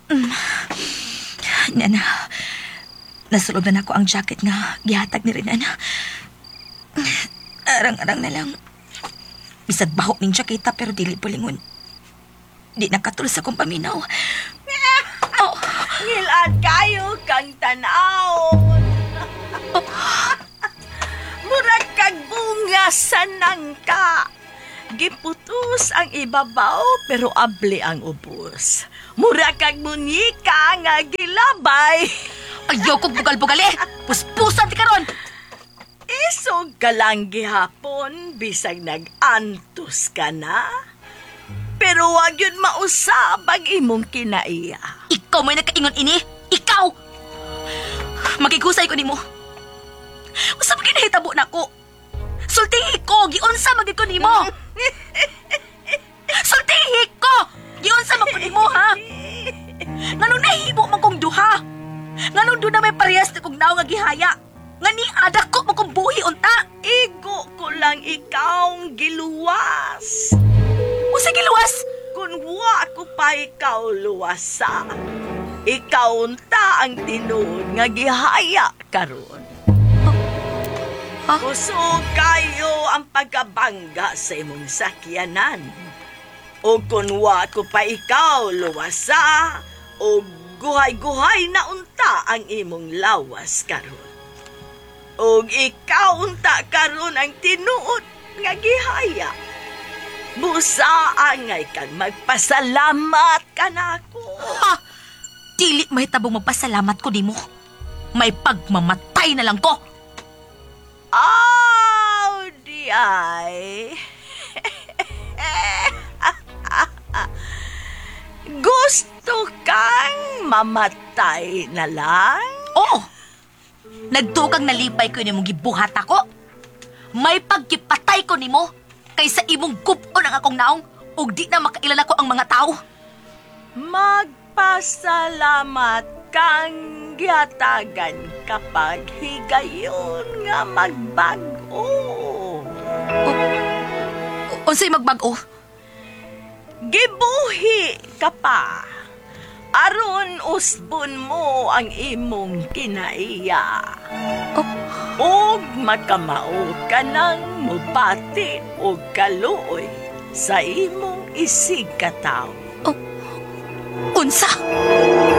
Nana, nasulob na ako ang jacket nga gihatag ni Renan. Arang-arang na lang. Bisag baho ning jaketa pero dili pulingon. Di nakatul sa kong paminaw. Oh. Ngilad kayo kang tanaw. Murag kag bunga sa nangka. Giputos ang ibabaw pero abli ang ubos. Murag kag munyika nga gilabay. Ayaw kong bugal-bugal eh. Puspusan ti karon. Isog ka lang gihapon bisag nag-antos ka na. Pero wag yun mausab ang imong kinaiya. Ikaw may nagkaingon ini. Ikaw! Magigusay ko nimo. Usab ginahitabo na ko. Sultihi ko, giunsa magid ko nimo. Sultihi ko, giunsa magid nimo ha. Nganong nahimo man kong duha. Nganong do na may parehas na kong naong nga gihaya. Ngani adak ko mo kong buhi unta. Igo ko lang ikaw ang giluwas. Usa giluwas. Kung wa ko pa ikaw luwasa, ikaw unta ang tinuod nga gihaya karon. Ha? Kusog kayo ang pagkabangga sa imong sakyanan. O kung wa ko pa ikaw luwasa, o guhay-guhay na unta ang imong lawas karon. O ikaw unta karon ang tinuod nga gihaya. Busaan ngay kang magpasalamat ka nako. Ha! Dili may tabong magpasalamat ko nimo. May pagmamatay na lang ko. Aw, di ay. Gusto kang mamatay na lang? Oo. Nagtukang nalipay ko nimong gibuhat ako. May pagkipatay ko nimo kaysa imong gupon ang akong naong ug di na makailala ko ang mga tao. Magpasalamat kang gihatagan kapag higayon nga magbago. Unsay magbago? Gibuhi ka pa. Aron usbon mo ang imong kinaiya. Ug makamao ka nang mupati o kaluoy sa imong isig katawo. Unsa?